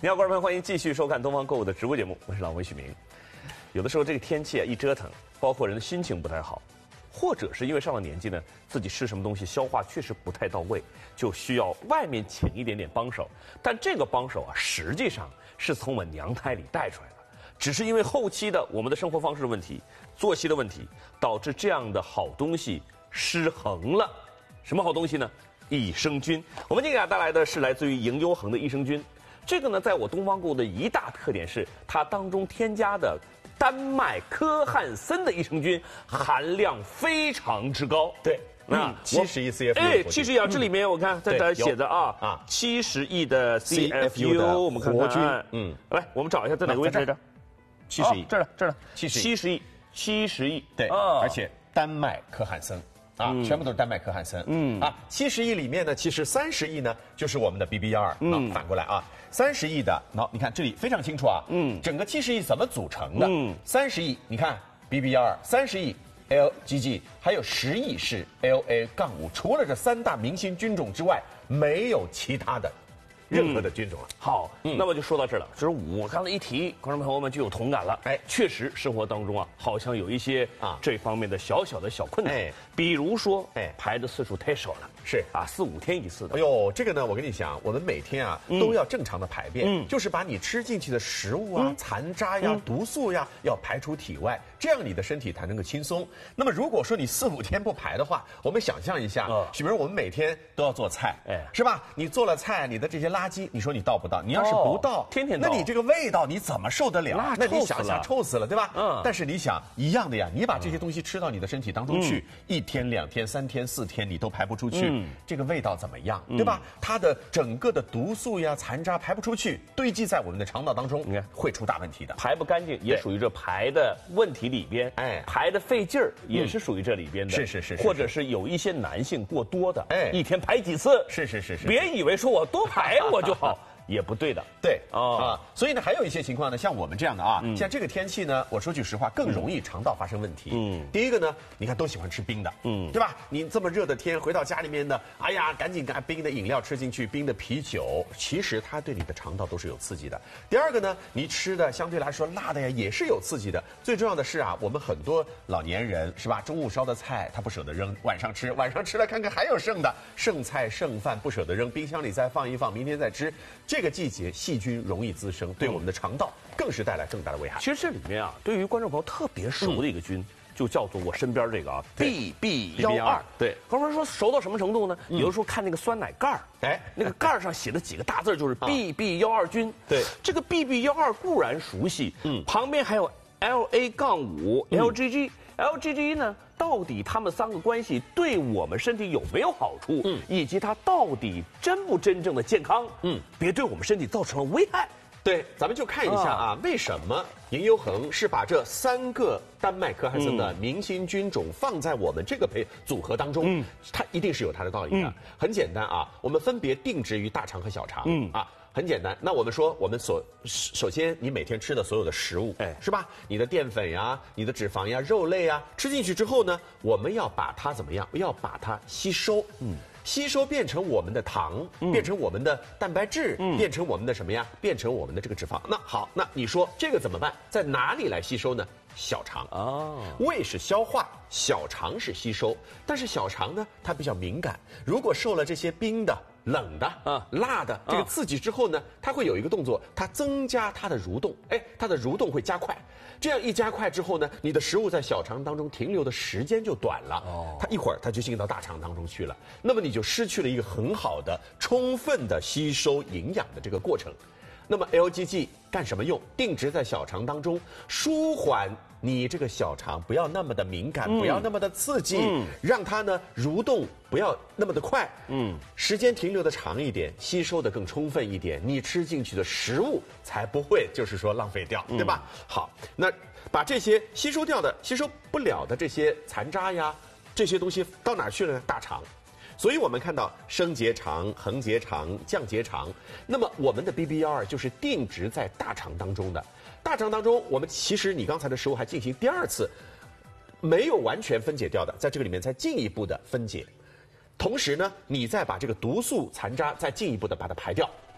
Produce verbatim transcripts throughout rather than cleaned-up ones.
你好，观众朋友，欢迎继续收看东方购物的直播节目，我是老魏许明。有的时候这个天气啊一折腾，包括人的心情不太好，或者是因为上了年纪呢，自己吃什么东西消化确实不太到位，就需要外面请一点点帮手。但这个帮手啊，实际上是从我们娘胎里带出来的，只是因为后期的我们的生活方式的问题、作息的问题，导致这样的好东西失衡了。什么好东西呢？益生菌。我们今天给大家带来的是来自于营优恒的益生菌。这个呢，在我东方购物的一大特点是，它当中添加的丹麦科汉森的益生菌含量非常之高。 对， 那七十亿 C F U。 哎，七十亿啊！这里面我看在这写着啊啊， 七十亿的 C F U， 我们看看，嗯，来，我们找一下在哪个位置来着？ 七十亿， 这儿了，这儿了， 七十亿， 七十亿，七十亿， 对，而且丹麦科汉森。啊，全部都是丹麦科汉森。嗯啊，七十亿里面呢，其实三十亿呢就是我们的 B B 幺二。嗯，反过来啊，三十亿的，那你看这里非常清楚啊。嗯，整个七十亿怎么组成的？嗯，三十亿，你看 B B 幺二，三十亿 L G G， 还有十亿是 L A 杠五。除了这三大明星菌种之外，没有其他的任何的菌种了。 好，那么就说到这儿了。就是我刚才一提，观众朋友们就有同感了。哎，确实生活当中啊，好像有一些啊这方面的小小的小困难。哎，比如说，哎，排的次数太少了， 是啊， 四五天一次的。 哎呦，这个呢，我跟你讲，我们每天啊都要正常的排便，嗯，就是把你吃进去的食物啊、残渣呀、毒素呀，要排出体外，这样你的身体才能够轻松。那么如果说你四五天不排的话，我们想象一下，许明，我们每天都要做菜，哎，是吧？你做了菜，你的这些垃圾，你说你倒不倒？你要是不倒， 天天倒， 那你这个味道你怎么受得了？那你想想，臭死了，对吧？嗯。但是你想一样的呀，你把这些东西吃到你的身体当中去，一天、两天、三天、四天，你都排不出去，这个味道怎么样？对吧？它的整个的毒素呀、残渣排不出去，堆积在我们的肠道当中，你看会出大问题的。 排不干净也属于这排的问题里边，哎，排的费劲儿也是属于这里边的。 是是是。 或者是有一些男性过多的，哎，一天排几次？ 是是是是。 别以为说我多排我就好。也不对的， 对啊，所以呢，还有一些情况呢，像我们这样的啊，像这个天气呢，我说句实话，更容易肠道发生问题。嗯，第一个呢，你看都喜欢吃冰的，嗯，对吧？你这么热的天，回到家里面呢，哎呀，赶紧把冰的饮料吃进去，冰的啤酒，其实它对你的肠道都是有刺激的。第二个呢，你吃的相对来说辣的呀，也是有刺激的。最重要的是啊，我们很多老年人是吧，中午烧的菜他不舍得扔，晚上吃，晚上吃了看看还有剩的，剩菜剩饭不舍得扔，冰箱里再放一放，明天再吃。这个季节细菌容易滋生，对我们的肠道更是带来更大的危害。 其实这里面啊，对于观众朋友特别熟的一个菌，嗯、就叫做我身边这个啊 B B 幺二。对，观众朋友说熟到什么程度呢？嗯、有的时候看那个酸奶盖儿，哎，那个盖儿上写的几个大字就是 B B 幺二菌。 对， 这个 B B 幺二固然熟悉，嗯，旁边还有 L A 杠五 L G G。L G G 呢，到底它们三个关系对我们身体有没有好处？嗯，以及它到底真不真正的健康？嗯，别对我们身体造成了危害。 对，咱们就看一下啊，啊为什么营优恒是把这三个丹麦科汉森的明星菌种放在我们这个配组合当中？嗯，它一定是有它的道理的。嗯、很简单啊，我们分别定植于大肠和小肠。嗯啊。很简单，那我们说，我们所首先你每天吃的所有的食物，哎，是吧？你的淀粉呀，你的脂肪呀，肉类呀，吃进去之后呢，我们要把它怎么样？要把它吸收，嗯，吸收变成我们的糖，嗯、变成我们的蛋白质，嗯、变成我们的什么呀？变成我们的这个脂肪。那好，那你说这个怎么办？在哪里来吸收呢？小肠哦，胃是消化，小肠是吸收，但是小肠呢，它比较敏感，如果受了这些冰的、冷的、啊、辣的这个刺激之后呢，它会有一个动作，它增加它的蠕动，哎，它的蠕动会加快，这样一加快之后呢，你的食物在小肠当中停留的时间就短了，哦，它一会儿它就进到大肠当中去了，那么你就失去了一个很好的、充分的吸收营养的这个过程。那么 L G G 干什么用？定植在小肠当中，舒缓你这个小肠不要那么的敏感，嗯、不要那么的刺激，嗯、让它呢蠕动不要那么的快，嗯，时间停留的长一点，吸收的更充分一点，你吃进去的食物才不会就是说浪费掉，嗯、对吧？好，那把这些吸收掉的、吸收不了的这些残渣呀，这些东西到哪去了呢？大肠。所以我们看到升结肠、横结肠、降结肠，那么我们的 B B 幺二就是定植在大肠当中的。大肠当中，我们其实你刚才的食物还进行第二次，没有完全分解掉的，在这个里面再进一步的分解。同时呢，你再把这个毒素残渣再进一步的把它排掉啊。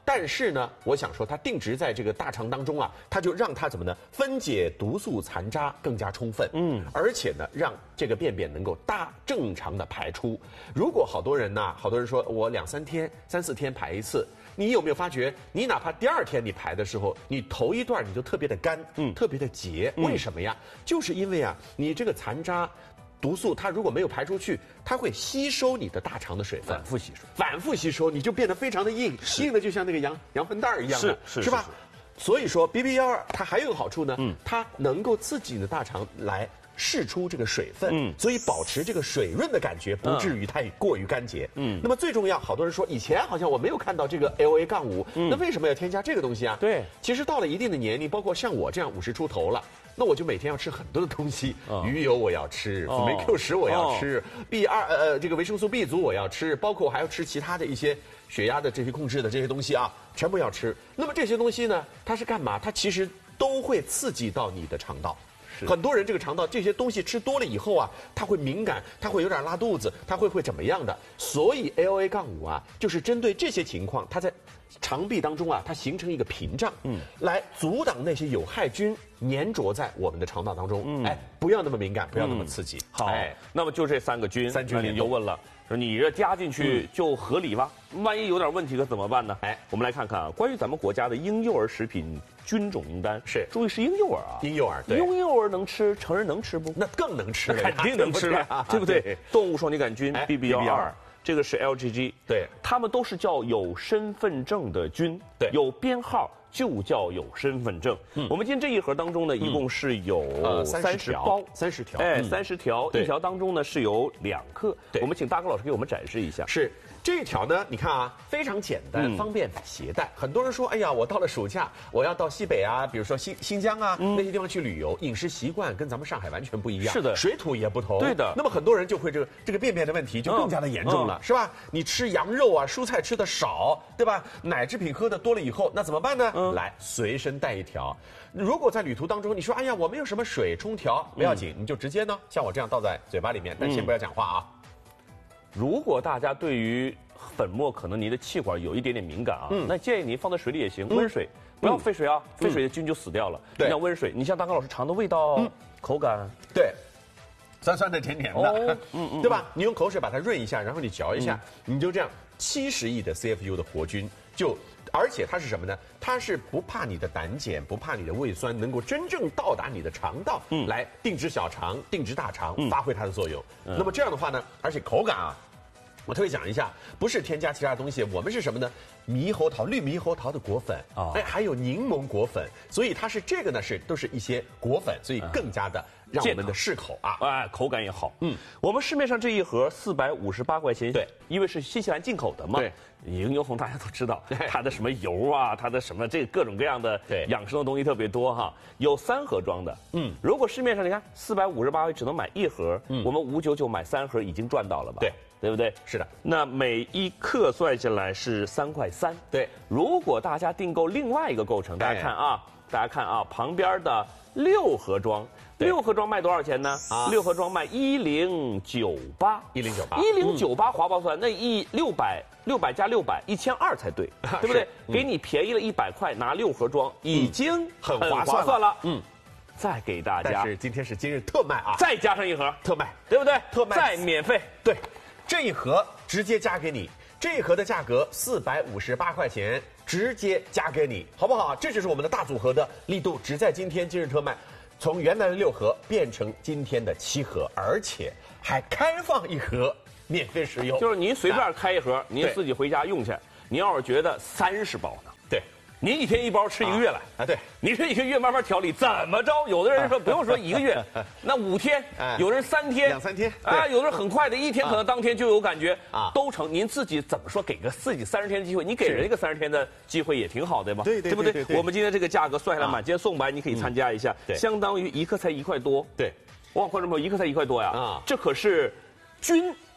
但是呢，我想说，它定植在这个大肠当中啊，它就让它怎么呢？分解毒素残渣更加充分，嗯，而且呢，让这个便便能够大正常的排出。如果好多人呐，好多人说我两三天、三四天排一次，你有没有发觉，你哪怕第二天你排的时候，你头一段你就特别的干，嗯，特别的结，为什么呀？就是因为啊，你这个残渣。毒素它如果没有排出去，它会吸收你的大肠的水分， 反复吸收， 反复吸收，你就变得非常的硬，硬的就像那个羊羊粪蛋儿一样的， 是是是吧？所以说 B B 幺二它还有个好处呢，嗯，它能够刺激你的大肠来释出这个水分，嗯，所以保持这个水润的感觉，不至于太过于干结，嗯。那么最重要，好多人说以前好像我没有看到这个 L A 杠五，那为什么要添加这个东西啊？ 对， 其实到了一定的年龄，包括像我这样五十出头了。那我就每天要吃很多的东西，哦、鱼油我要吃，辅酶 Q 十我要吃、哦、，B 二呃这个维生素 B 族我要吃，包括我还要吃其他的一些血压的这些控制的这些东西啊，全部要吃。那么这些东西呢，它是干嘛？它其实都会刺激到你的肠道。很多人这个肠道这些东西吃多了以后啊，它会敏感，它会有点拉肚子，它会会怎么样的？所以 L A 杠五啊，就是针对这些情况，它在肠壁当中啊，它形成一个屏障，嗯，来阻挡那些有害菌粘着在我们的肠道当中，嗯，哎，不要那么敏感，不要那么刺激。 嗯、好， 哎， 那么就这三个菌， 三菌你就问了，说你这加进去就合理吗？嗯、万一有点问题可怎么办呢？哎，我们来看看啊，关于咱们国家的婴幼儿食品菌种名单， 是， 注意是婴幼儿啊， 婴幼儿，对， 婴幼儿能吃，成人能吃不？ 那更能吃了， 肯定能吃了，对不对？对动物双歧杆菌 B B 幺二。这个是 L G G， 对， 他们都是叫有身份证的菌， 对， 有编号就叫有身份证。嗯，我们今天这一盒当中呢，一共是有三十包， 三十条， 哎，三十条，一条当中呢是有两克。我们请大高老师给我们展示一下。 是。这一条呢，你看啊，非常简单，嗯、方便携带。很多人说，哎呀，我到了暑假，我要到西北啊，比如说新新疆啊、嗯、那些地方去旅游，饮食习惯跟咱们上海完全不一样， 是的， 水土也不同， 对的。 那么很多人就会这个这个便便的问题就更加的严重了，嗯、是吧？你吃羊肉啊，蔬菜吃的少，对吧？奶制品喝的多了以后，那怎么办呢？嗯、来，随身带一条。如果在旅途当中，你说，哎呀，我没有什么水冲调，不要紧，嗯、你就直接呢，像我这样倒在嘴巴里面，但先不要讲话啊。嗯如果大家对于粉末可能您的气管有一点点敏感啊，嗯、那建议您放在水里也行，温水，不要沸水啊，沸、嗯、水的菌就死掉了。对，你像温水，你像大高老师尝的味道、嗯、口感， 对，酸酸的、甜甜的，哦、嗯嗯，对吧？你用口水把它润一下，然后你嚼一下，嗯、你就这样，七十亿的 C F U 的活菌就。而且它是什么呢？它是不怕你的胆碱，不怕你的胃酸，能够真正到达你的肠道，嗯，来定植小肠、定植大肠，嗯、发挥它的作用。嗯、那么这样的话呢，而且口感啊，我特别讲一下，不是添加其他东西，我们是什么呢？猕猴桃、绿猕猴桃的果粉啊，哦、哎，还有柠檬果粉，所以它是这个呢，是都是一些果粉，所以更加的。让我们的适口啊， 哎，口感也好。嗯，我们市面上这一盒四百五十八块钱， 对， 因为是新西兰进口的嘛。 对， 银油红大家都知道，它的什么油啊，它的什么这各种各样的养生的东西特别多哈。有三盒装的，嗯，如果市面上你看四百五十八块只能买一盒，嗯，我们五九九买三盒已经赚到了吧？ 对， 对不对？ 是的。那每一克算下来是三块三。 对， 如果大家订购另外一个构成，大家看啊，大家看啊，旁边的六盒装。六盒装卖多少钱呢？啊，六盒装卖一零九八， 一零九八， 一零九八划不算？那一六百六百加六百，一千二才对，对不对？给你便宜了一百块，拿六盒装已经很划算了。嗯，再给大家， 但是今天是今日特卖啊， 再加上一盒特卖， 对不对？ 特卖再免费， 对，这一盒直接加给你，这一盒的价格四百五十八块钱，直接加给你，好不好？这就是我们的大组合的力度，只在今天今日特卖。从原来的六盒变成今天的七盒，而且还开放一盒免费使用。 就是您随便开一盒，您自己回家用去。您要是觉得三十包呢？ 对， 您一天一包吃一个月来啊？对， 你这一个月慢慢调理，怎么着？有的人说不用说一个月，那五天，有人三天， 两三天啊，有的人很快的，一天可能当天就有感觉啊，都成。您自己怎么说？给个自己三十天的机会，你给人一个三十天的机会也挺好的吧？ 对对不对？我们今天这个价格算下来满街送白，你可以参加一下，相当于一克才一块多。 对， 哇，观众朋友，一克才一块多呀！啊，这可是菌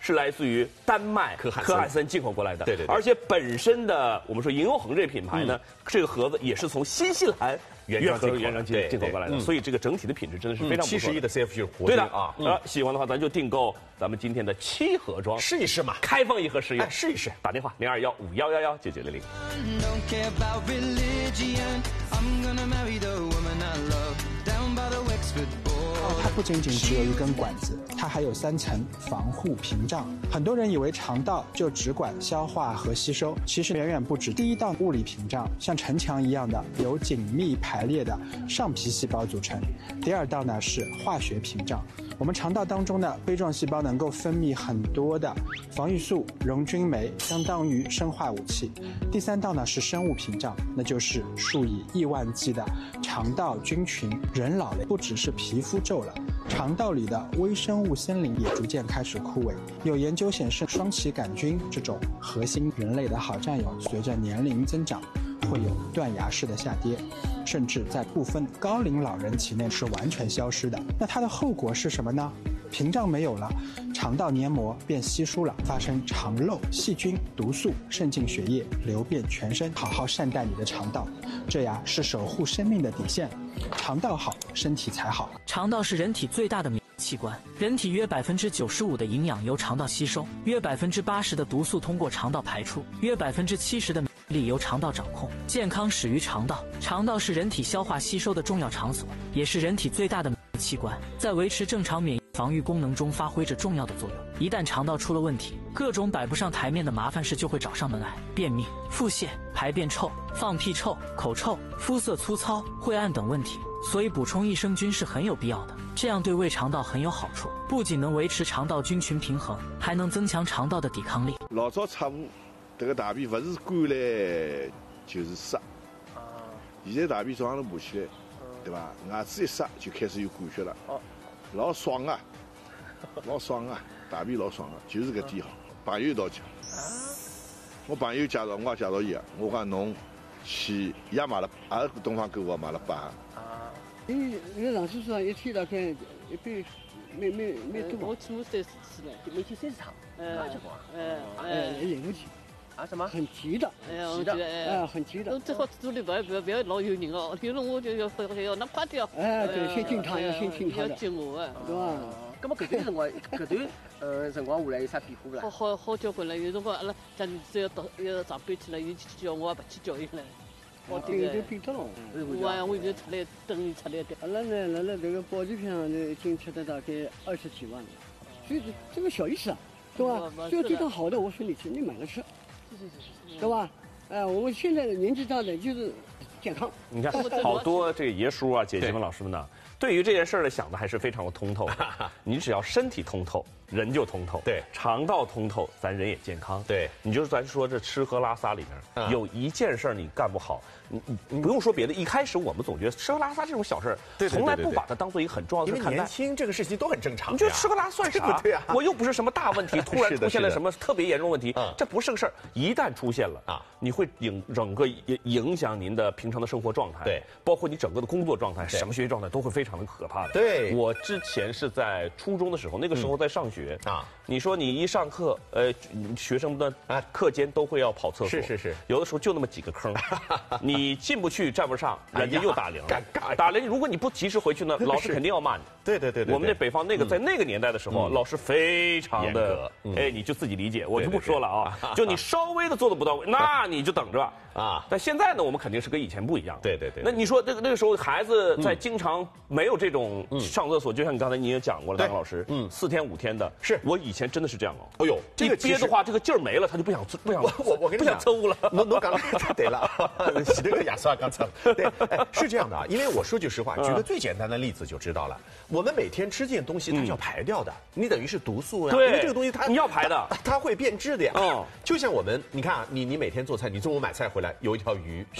是来自于丹麦科汉森科汉森进口过来的。 对对对而且本身的我们说银优恒这品牌呢，这个盒子也是从新西兰原装进口原装进进口过来的，所以这个整体的品质真的是非常不错。 七十一的 C F 就是活对的啊。 啊，喜欢的话咱就订购咱们今天的七盒装， 试一试嘛， 开封一盒试用， 哎，试一试。 打电话零二幺五幺幺幺九九零零。 它不仅仅只有一根管子，它还有三层防护屏障。很多人以为肠道就只管消化和吸收，其实远远不止。第一道物理屏障像城墙一样的由紧密排列的上皮细胞组成，第二道呢是化学屏障。我们肠道当中的杯状细胞能够分泌很多的防御素、溶菌酶，相当于生化武器。第三道呢是生物屏障，那就是数以亿万计的肠道菌群。人老了，不只是皮肤皱了，肠道里的微生物森林也逐渐开始枯萎。有研究显示，双歧杆菌这种核心人类的好战友，随着年龄增长，会有断崖式的下跌，甚至在部分高龄老人体内是完全消失的。那它的后果是什么呢？屏障没有了，肠道黏膜变稀疏了，发生肠漏，细菌、毒素渗进血液，流遍全身。好好善待你的肠道，这呀是守护生命的底线。肠道好，身体才好。 肠道是人体最大的免疫器官，人体约百分之九十五的营养由肠道吸收，约百分之八十的毒素通过肠道排出，约百分之七十的免疫力由肠道掌控。健康始于肠道，肠道是人体消化吸收的重要场所，也是人体最大的免疫器官，在维持正常免疫防御功能中发挥着重要的作用。一旦肠道出了问题，各种摆不上台面的麻烦事就会找上门来，便秘、腹泻、排便臭、放屁臭、口臭、肤色粗糙、晦暗等问题。所以补充益生菌是很有必要的，这样对胃肠道很有好处，不仅能维持肠道菌群平衡，还能增强肠道的抵抗力。 老早测误，这个大便不是干来就是塞，现在大便早上头爬起来，对吧？牙齿一塞就开始有感觉了，老爽啊，老爽啊，大便老爽啊，就是搿点好。朋友一道讲，我朋友介绍，我也介绍伊啊，我讲侬去，伊也买了，也是东方购物买了八。 你你上次说一天大概一杯，没没没多。 我起码三四次呢， 每天三十趟， 那就好。哎哎，来不及。 啊什么？ 很急的， 哎呀，我觉得哎，很急的。 最好做的不要不要不要老有人哦，有了我就要要要拿快点。 哎，对，先敬他，要先敬他的。 要敬我哎， 对吧？ 咁么搿段辰光，搿段呃辰光下来有啥变化不啦？ 好好好交关了，有辰光阿拉家里只要到要上班去了，有去叫我也不去叫伊了。 我变就变得了。 我啊，我就出来等伊出来的。 阿拉呢，辣辣这个保健品上呢，已经吃了大概二十几万了，所以这个小意思啊，对吧？就这套好的，我说你吃，你买了吃。 是是是是， 对吧？哎，我们现在的年纪大的就是健康。 你看，好多这个爷叔啊、姐姐们、老师们呢，对于这件事儿呢想的还是非常的通透。你只要身体通透，人就通透； 对， 肠道通透，咱人也健康。 对， 你就是咱说这吃喝拉撒里面、嗯、有一件事儿你干不好，你你你不用说别的。一开始我们总觉得吃喝拉撒这种小事儿，从来不把它当做一个很重要的事看待。 因为年轻这个事情都很正常。 你觉得吃喝拉算啥？ 对啊， 我又不是什么大问题，突然出现了什么特别严重问题， 嗯、 这不是个事儿。一旦出现了啊，你会影整个影响您的平常的生活状态， 对， 包括你整个的工作状态、什么学习状态都会非常的可怕的。 对， 我之前是在初中的时候，那个时候在上学、 嗯、啊。 你说你一上课，呃，学生们的啊课间都会要跑厕所， 是是是， 有的时候就那么几个坑，你进不去站不上，人家又打铃， 尴尬。 打铃，如果你不及时回去呢，老师肯定要骂你。 对对对对， 我们那北方那个在那个年代的时候，老师非常的，哎，你就自己理解，我就不说了啊。就你稍微的做的不到位，那你就等着吧。啊，但现在呢，我们肯定是跟以前不一样。 对对对。 那你说那个那个时候孩子在经常没有这种上厕所，就像你刚才你也讲过了，张老师，嗯，四天五天的， 是我以前真的是这样哦。 哎呦，这个憋的话，这个劲儿没了，他就不想不想。 我我我跟你讲， 不想抽了。 侬侬讲的对了，洗这个牙刷刚才对，哎，是这样的啊。因为我说句实话，举个最简单的例子就知道了。我们每天吃这件东西，它是要排掉的，你等于是毒素呀。 对， 因为这个东西它你要排的， 它会变质的呀。 嗯， 就像我们，你看啊，你你每天做菜，你中午买菜回来有一条鱼。